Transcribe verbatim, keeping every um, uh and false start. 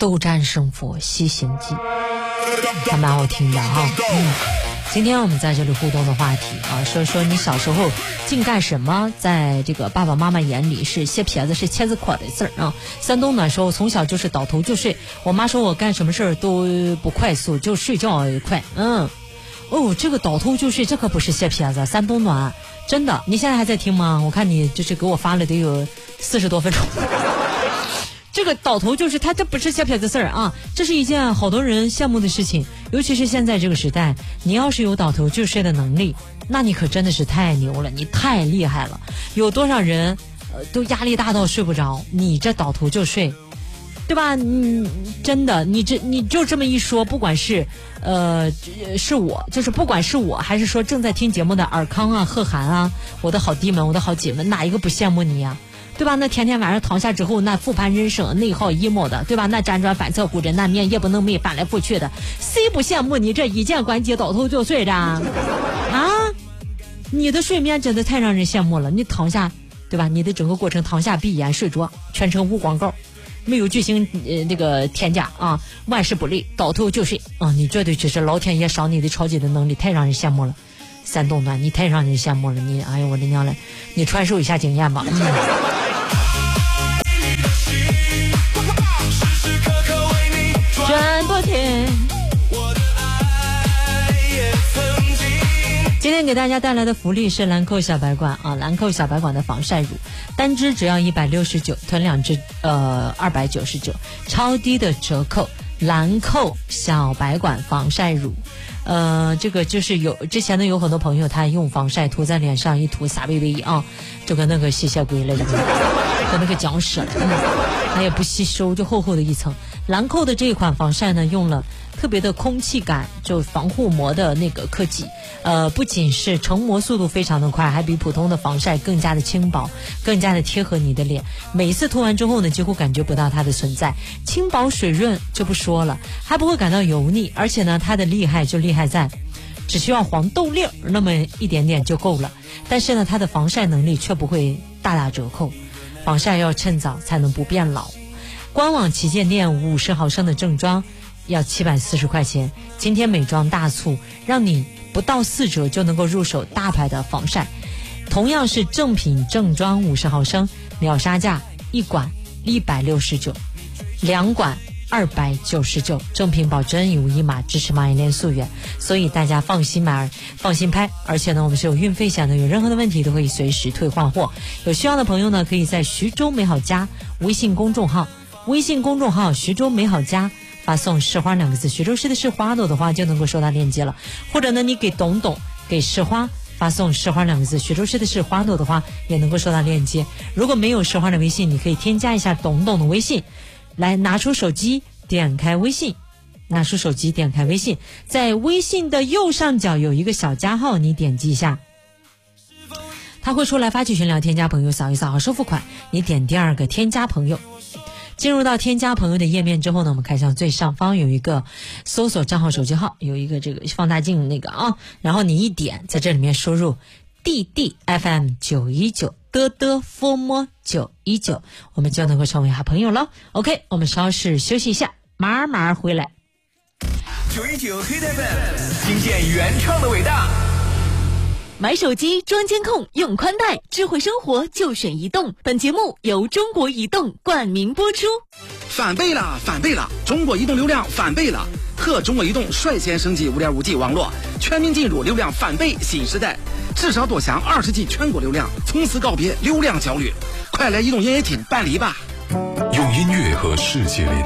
斗战胜佛西行记，还蛮好听的哈。嗯，今天我们在这里互动的话题啊，说说你小时候净干什么，在这个爸爸妈妈眼里是卸撇子是切子阔的事儿啊。山东呢说，我从小就是倒头就睡，我妈说我干什么事儿都不快速，就睡觉快。嗯，哦，这个倒头就睡，这可不是卸撇子。山东暖，真的，你现在还在听吗？我看你就是给我发了得有四十多分钟。这个倒头就是他，这不是小撇子事儿啊，这是一件好多人羡慕的事情。尤其是现在这个时代，你要是有倒头就睡的能力，那你可真的是太牛了，你太厉害了。有多少人呃都压力大到睡不着，你这倒头就睡，对吧？嗯，真的，你这你就这么一说，不管是呃是我，就是不管是我还是说正在听节目的尔康啊、贺涵啊，我的好弟们、我的好姐们，哪一个不羡慕你呀？对吧？那天天晚上躺下之后，那复盘人生、内耗 emo 的，对吧？那辗转反侧、孤枕难眠、夜不能寐、翻来覆去的，谁不羡慕你这一见关机倒头就睡的啊？你的睡眠真的太让人羡慕了。你躺下，对吧？你的整个过程躺下闭眼睡着，全程无广告，没有巨星呃那个添加啊，万事不累，倒头就睡啊！你绝对就是老天爷赏你的超级的能力，太让人羡慕了。山东暖，你太让人羡慕了，你哎呦我的娘嘞！你传授一下经验吧。嗯，转多天。今天给大家带来的福利是兰蔻小白管啊，兰蔻小白管的防晒乳，单支只要一百六十九，囤两支呃二百九十九，超低的折扣。兰蔻小白管防晒乳，呃，这个就是有之前呢有很多朋友他用防晒涂在脸上一涂撒微微啊，就跟那个吸血鬼了，跟那个僵尸了，嗯，它也不吸收，就厚厚的一层。兰蔻的这一款防晒呢，用了特别的空气感，就防护膜的那个科技，呃，不仅是成膜速度非常的快，还比普通的防晒更加的轻薄，更加的贴合你的脸。每一次涂完之后呢，几乎感觉不到它的存在，轻薄水润就不说了，还不会感到油腻，而且呢，它的厉害就厉害在，只需要黄豆粒儿那么一点点就够了。但是呢，它的防晒能力却不会大打折扣，防晒要趁早才能不变老。官网旗舰店五十毫升的正装要七百四十块钱，今天美妆大促，让你不到四折就能够入手大牌的防晒。同样是正品正装五十毫升，秒杀价一管一百六十九，两管二百九十九，正品保真，有一码支持蚂蚁链溯源，所以大家放心买，放心拍。而且呢，我们是有运费险的，有任何的问题都可以随时退换货。有需要的朋友呢，可以在徐州美好家微信公众号。微信公众号徐州美好家发送市花两个字，徐州市的市花朵的话就能够收到链接了。或者呢，你给董董给市花发送市花两个字，徐州市的市花朵的话也能够收到链接。如果没有市花的微信，你可以添加一下董董的微信，来拿出手机点开微信，拿出手机点开微信，在微信的右上角有一个小加号，你点击一下，它会出来发起群聊，添加朋友，扫一扫好收付款，你点第二个添加朋友。进入到添加朋友的页面之后呢，我们看向最上方有一个搜索账号手机号，有一个这个放大镜那个啊，然后你一点在这里面输入 D D F M 九一九的的 f m 九一九，我们就能够成为好朋友了。 OK， 我们稍事休息一下，马上回来。 九一九 Hit F M 听见原创的伟大。 买手机装监控用宽带，智慧生活就选移动。本节目由中国移动冠名播出。 翻倍了，翻倍了！中国移动流量翻倍了，和中国移动率先升级 五点五 G 网络，全面进入流量翻倍新时代。至少多享二十 G 全国流量，从此告别流量焦虑。快来移动营业厅办理吧！ 用音乐和世界连